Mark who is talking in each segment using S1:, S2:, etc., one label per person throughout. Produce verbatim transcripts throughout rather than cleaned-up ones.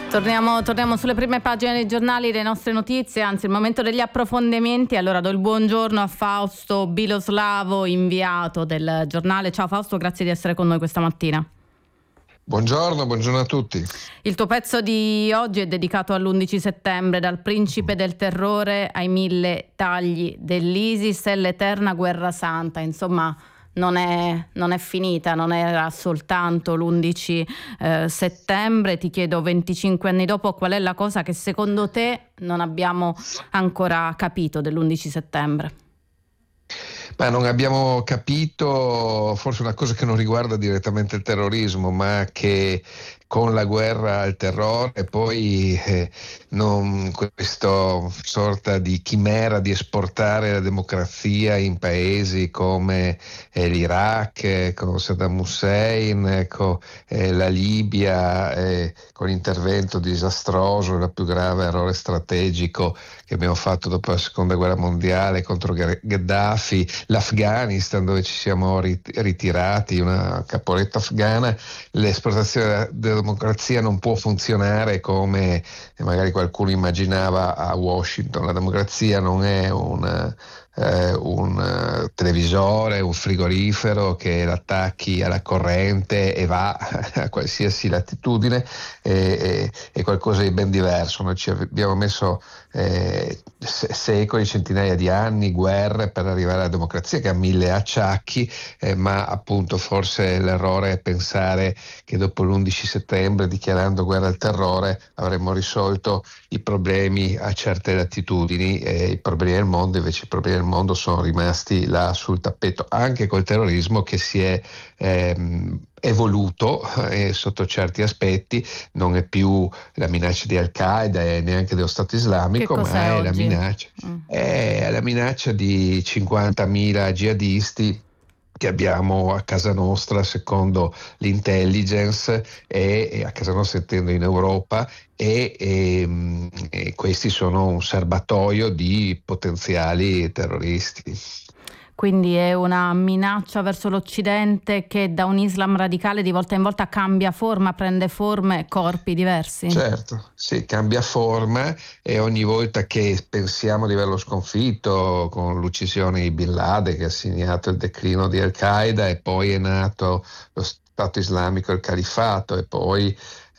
S1: Torniamo, torniamo sulle prime pagine dei giornali, le nostre notizie, anzi il momento degli approfondimenti. Allora do il buongiorno a Fausto Biloslavo, inviato del giornale. Ciao Fausto, grazie di essere con noi questa mattina.
S2: Buongiorno, buongiorno a tutti.
S1: Il tuo pezzo di oggi è dedicato all'undici settembre, dal principe del terrore ai mille tagli dell'ISIS e l'eterna guerra santa. Insomma, non è, non è finita, non era soltanto l'undici eh, settembre. Ti chiedo, venticinque anni dopo, qual è la cosa che secondo te non abbiamo ancora capito dell'undici settembre?
S2: Ma non abbiamo capito forse una cosa che non riguarda direttamente il terrorismo, ma che con la guerra al terrore poi eh, non, questa sorta di chimera di esportare la democrazia in paesi come eh, l'Iraq, eh, con Saddam Hussein, eh, con eh, la Libia, eh, con l'intervento disastroso, il più grave errore strategico che abbiamo fatto dopo la seconda guerra mondiale contro Gheddafi, l'Afghanistan dove ci siamo ritirati, una capolista afghana. L'esportazione della democrazia non può funzionare come magari qualcuno immaginava a Washington. La democrazia non è una, eh, un uh, televisore, un frigorifero che l'attacchi alla corrente e va a qualsiasi latitudine, è, è qualcosa di ben diverso. Noi ci abbiamo messo eh, secoli, centinaia di anni, guerre per arrivare alla democrazia che ha mille acciacchi, eh, ma appunto forse l'errore è pensare che dopo l'undici settembre, dichiarando guerra al terrore, avremmo risolto i problemi a certe latitudini, e i problemi del mondo invece i problemi del mondo sono rimasti là sul tappeto, anche col terrorismo che si è ehm, evoluto eh, sotto certi aspetti. Non è più la minaccia di Al-Qaeda e neanche dello Stato Islamico, ma è, è la minaccia mm. è la minaccia di cinquantamila jihadisti che abbiamo a casa nostra secondo l'intelligence, e, e a casa nostra intendo in Europa, e, e, e questi sono un serbatoio di potenziali terroristi.
S1: Quindi è una minaccia verso l'Occidente che da un Islam radicale di volta in volta cambia forma, prende forme, corpi diversi?
S2: Certo, sì, cambia forma, e ogni volta che pensiamo di averlo sconfitto con l'uccisione di Bin Laden, che ha segnato il declino di Al-Qaeda, e poi è nato lo Stato Islamico e il Califfato, e poi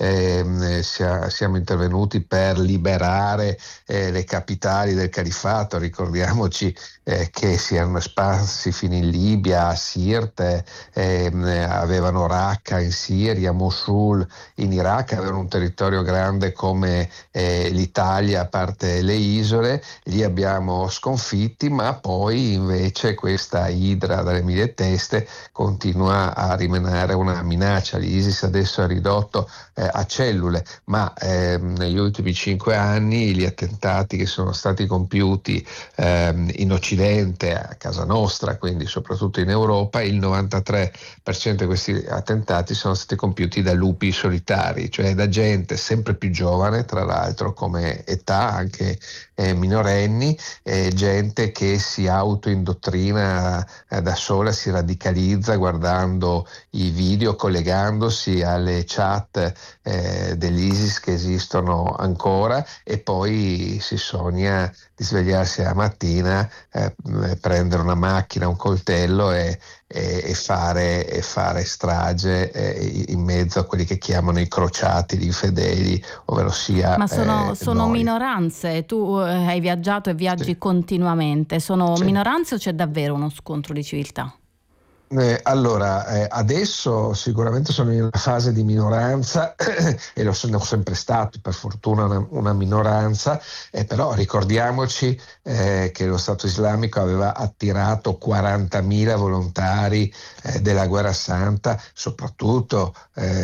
S2: Eh, sia, siamo intervenuti per liberare eh, le capitali del Califfato. Ricordiamoci eh, che si erano espansi fino in Libia, a Sirte, eh, avevano Raqqa in Siria, Mosul in Iraq, avevano un territorio grande come eh, l'Italia, a parte le isole. Li abbiamo sconfitti, ma poi invece questa idra dalle mille teste continua a rimanere una minaccia. L'ISIS adesso ha ridotto eh, a cellule, ma ehm, negli ultimi cinque anni gli attentati che sono stati compiuti ehm, in Occidente, a casa nostra, quindi soprattutto in Europa, il novantatré per cento di questi attentati sono stati compiuti da lupi solitari, cioè da gente sempre più giovane, tra l'altro come età, anche eh, minorenni, eh, gente che si autoindottrina eh, da sola, si radicalizza guardando i video, collegandosi alle chat eh, dell'ISIS che esistono ancora, e poi si sogna di svegliarsi la mattina, eh, prendere una macchina, un coltello e, e, e, fare, e fare strage eh, in mezzo a quelli che chiamano i crociati, gli infedeli, ovvero sia
S1: Ma sono,
S2: eh,
S1: sono
S2: noi.
S1: minoranze, tu hai viaggiato e viaggi sì. continuamente, sono sì. minoranze o c'è davvero uno scontro di civiltà?
S2: Eh, allora, eh, adesso sicuramente sono in una fase di minoranza e lo sono sempre stato, per fortuna, una, una minoranza, eh, però ricordiamoci eh, che lo Stato Islamico aveva attirato quarantamila volontari eh, della Guerra Santa, soprattutto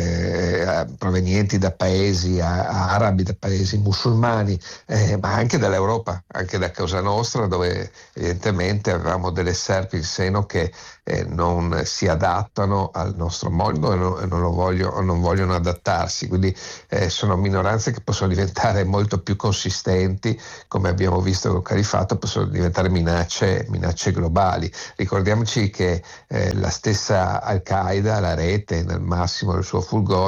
S2: eh, provenienti da paesi a, arabi, da paesi musulmani, eh, ma anche dall'Europa, anche da Cosa Nostra, dove evidentemente avevamo delle serpi in seno che eh, non si adattano al nostro mondo e non, non, lo voglio, non vogliono adattarsi, quindi eh, sono minoranze che possono diventare molto più consistenti, come abbiamo visto con il Califfato, possono diventare minacce, minacce globali. Ricordiamoci che eh, la stessa Al-Qaeda, la rete nel massimo del suo fulgore,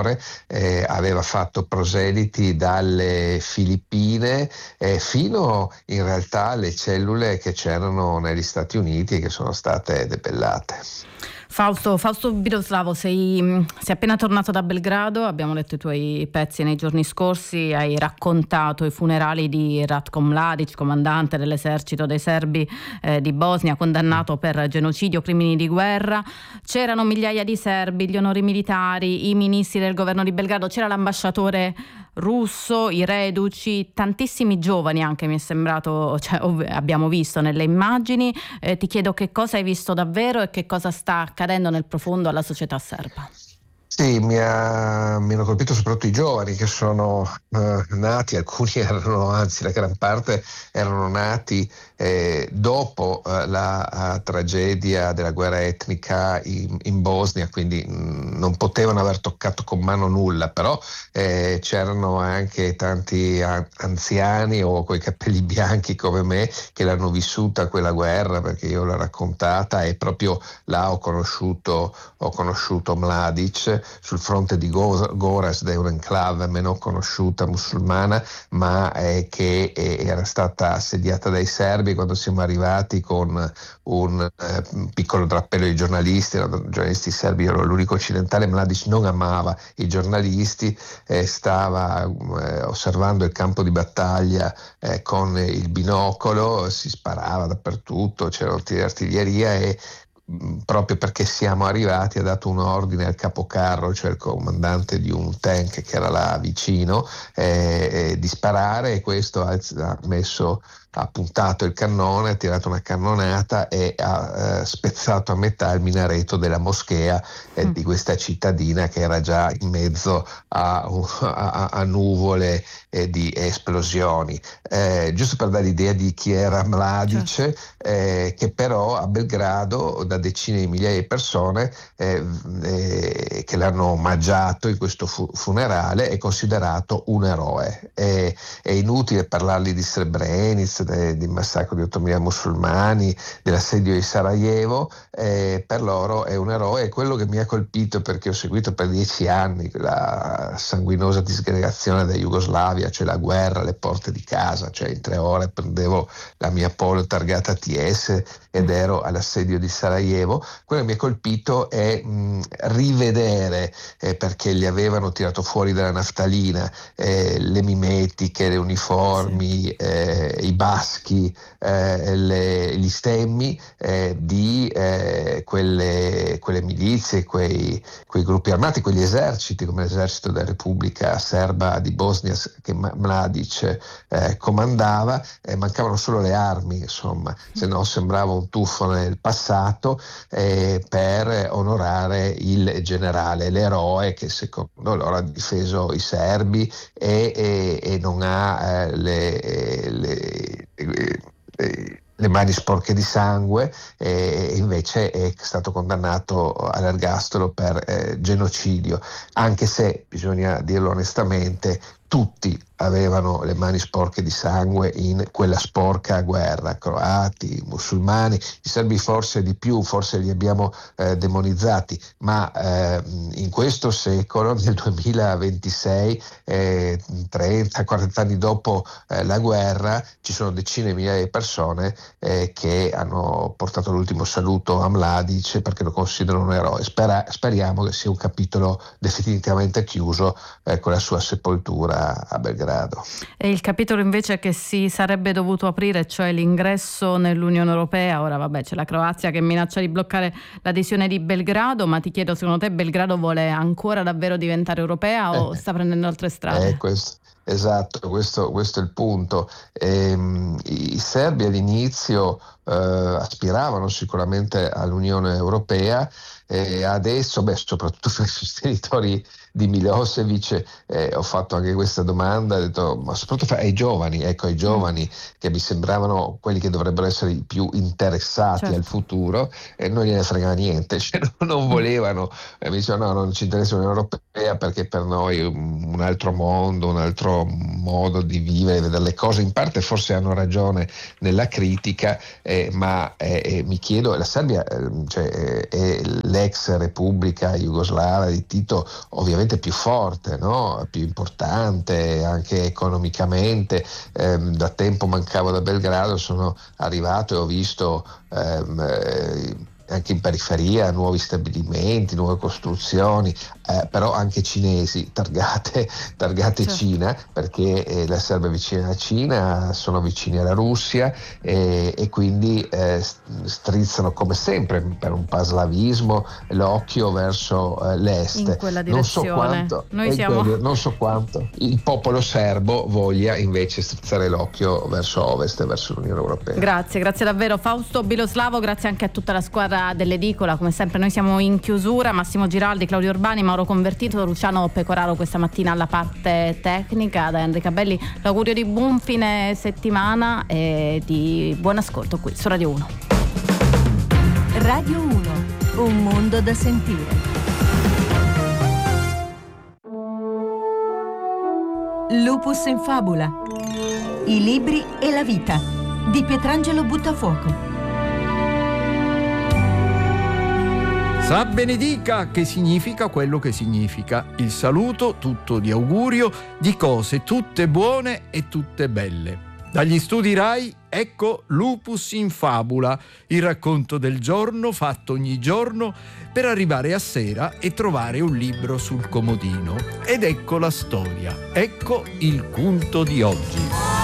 S2: eh, aveva fatto proseliti dalle Filippine eh, fino in realtà alle cellule che c'erano negli Stati Uniti e che sono state debellate.
S1: Fausto, Fausto Biloslavo, sei, sei appena tornato da Belgrado, abbiamo letto i tuoi pezzi nei giorni scorsi, hai raccontato i funerali di Ratko Mladic, comandante dell'esercito dei serbi eh, di Bosnia, condannato per genocidio, crimini di guerra. C'erano migliaia di serbi, gli onori militari, i ministri del governo di Belgrado, c'era l'ambasciatore russo, i reduci, tantissimi giovani anche, mi è sembrato, cioè, ov- abbiamo visto nelle immagini. Eh, ti chiedo che cosa hai visto davvero e che cosa sta accadendo nel profondo alla società serba.
S2: Sì, mi, ha, mi hanno colpito soprattutto i giovani che sono eh, nati, alcuni erano, anzi la gran parte erano nati eh, dopo eh, la uh, tragedia della guerra etnica in, in Bosnia, quindi mh, non potevano aver toccato con mano nulla, però eh, c'erano anche tanti a- anziani o coi capelli bianchi come me che l'hanno vissuta quella guerra, perché io l'ho raccontata e proprio là ho conosciuto, ho conosciuto Mladic sul fronte di Go- Gorazd, è un'enclave meno conosciuta musulmana, ma eh, che eh, era stata assediata dai serbi. Quando siamo arrivati con un eh, piccolo drappello di giornalisti, erano giornalisti serbi, io ero l'unico occidentale, Mladic non amava i giornalisti, eh, stava eh, osservando il campo di battaglia eh, con il binocolo, si sparava dappertutto, c'erano tiri di artiglieria e proprio perché siamo arrivati ha dato un ordine al capocarro, cioè il comandante di un tank che era là vicino, eh, eh, di sparare, e questo ha, ha messo ha puntato il cannone, ha tirato una cannonata e ha eh, spezzato a metà il minareto della moschea eh, mm. di questa cittadina che era già in mezzo a, a, a nuvole eh, di esplosioni. Eh, giusto per dare l'idea di chi era Mladic, certo. eh, che però a Belgrado da decine di migliaia di persone eh, eh, che l'hanno omaggiato in questo fu- funerale è considerato un eroe. È, è inutile parlargli di Srebrenica, di massacro di ottomila musulmani, dell'assedio di Sarajevo, eh, per loro è un eroe. È quello che mi ha colpito, perché ho seguito per dieci anni la sanguinosa disgregazione da Jugoslavia, cioè la guerra alle porte di casa, cioè in tre ore prendevo la mia Polo targata T S ed ero all'assedio di Sarajevo. Quello che mi ha colpito è mh, rivedere, eh, perché li avevano tirato fuori dalla naftalina, eh, le mimetiche, le uniformi, sì. eh, i baschi, eh, le, gli stemmi eh, di eh, quelle, quelle milizie, quei, quei gruppi armati, quegli eserciti come l'esercito della Repubblica Serba di Bosnia che Mladic eh, comandava. Eh, mancavano solo le armi, insomma, se no sembrava un tuffo nel passato, eh, per onorare il generale, l'eroe che secondo loro ha difeso i serbi e, e, e non ha eh, le, le, le le mani sporche di sangue, e invece è stato condannato all'ergastolo per eh, genocidio, anche se bisogna dirlo onestamente tutti avevano le mani sporche di sangue in quella sporca guerra, croati, musulmani, i serbi forse di più, forse li abbiamo eh, demonizzati, ma eh, in questo secolo, nel duemilaventisei, eh, trenta quaranta anni dopo eh, la guerra, ci sono decine di migliaia di persone eh, che hanno portato l'ultimo saluto a Mladic perché lo considerano un eroe. Spera, speriamo che sia un capitolo definitivamente chiuso eh, con la sua sepoltura a Belgrado.
S1: E il capitolo invece che si sarebbe dovuto aprire, cioè l'ingresso nell'Unione Europea, ora vabbè c'è la Croazia che minaccia di bloccare l'adesione di Belgrado, ma ti chiedo, secondo te Belgrado vuole ancora davvero diventare europea o
S2: eh,
S1: sta prendendo altre strade?
S2: Eh, questo, esatto, questo, questo è il punto. Ehm, i, i serbi all'inizio eh, aspiravano sicuramente all'Unione Europea, e adesso, beh, soprattutto per i sostenitori di Milosevic, eh, ho fatto anche questa domanda, ho detto, ma soprattutto ai giovani, ecco, ai giovani mm. che mi sembravano quelli che dovrebbero essere i più interessati certo. al futuro, e non gliene frega niente, cioè non, non volevano, eh, mi dicevano no, non ci interessa l'Unione Europea perché per noi è un altro mondo, un altro modo di vivere, vedere le cose. In parte forse hanno ragione nella critica, eh, ma eh, mi chiedo, la Serbia eh, cioè, è l'ex Repubblica Jugoslava di Tito, ovviamente ovviamente più forte, no? Più importante anche economicamente. Eh, da tempo mancavo da Belgrado, sono arrivato e ho visto ehm, eh, anche in periferia nuovi stabilimenti, nuove costruzioni, eh, però anche cinesi, targate, targate
S1: Certo.
S2: Cina, perché eh, la Serbia è vicina alla Cina, sono vicini alla Russia e, e quindi eh, strizzano come sempre per un panslavismo l'occhio verso eh, l'est.
S1: In quella
S2: Non so
S1: direzione.
S2: quanto,
S1: Noi
S2: eh,
S1: siamo...
S2: quello, non so quanto il popolo serbo voglia invece strizzare l'occhio verso ovest e verso l'Unione Europea.
S1: Grazie, grazie davvero Fausto Biloslavo, grazie anche a tutta la squadra dell'edicola. Come sempre noi siamo in chiusura, Massimo Giraldi, Claudio Urbani, Mauro Convertito, Luciano Pecoraro questa mattina alla parte tecnica, da Enrica Belli l'augurio di buon fine settimana e di buon ascolto qui su Radio uno.
S3: Radio uno, un mondo da sentire. Lupus in fabula, i libri e la vita di Pietrangelo Buttafuoco.
S4: Sa benedica, che significa quello che significa. Il saluto tutto di augurio di cose tutte buone e tutte belle. Dagli studi Rai, ecco Lupus in fabula, il racconto del giorno fatto ogni giorno per arrivare a sera e trovare un libro sul comodino. Ed ecco la storia, ecco il punto di oggi.